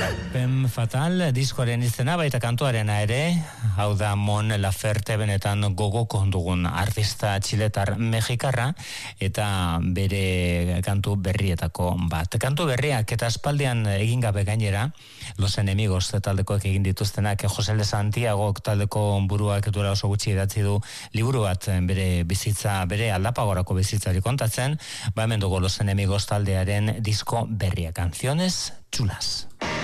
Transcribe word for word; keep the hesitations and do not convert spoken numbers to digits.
Femme Fatale diskoaren izena baita kantuarena ere, hau da Mon Laferte, benetan gogoko dugun artista txiletar mexikarra, eta bere kantu berrietako bat. Kantu berriak eta aspaldian egin gabe gainera, Los Enemigos taldekoek egin dituztenak, Jose de Santiago taldeko buruak duela oso gutxi idatzi du liburu bat bere bizitza, bere aldapagorako bizitzari kontatzen, ba hemen dugu Los Enemigos taldearen disko berria, Canciones Chulas.